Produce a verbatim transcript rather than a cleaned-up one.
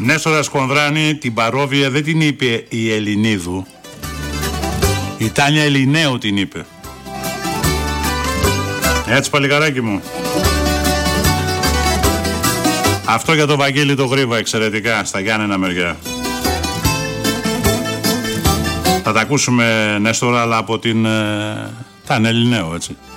Νέστορα Χονδράνη, την παρόβια δεν την είπε η Ελληνίδου. Η Τάνια Ελληναίου την είπε. Έτσι παλικαράκι μου. Αυτό για το Βαγγέλη το Γρήβα εξαιρετικά στα Γιάννενα μεριά. Θα τα ακούσουμε Νέστορα, αλλά από την ε, Τάνια Ελληναίου, έτσι.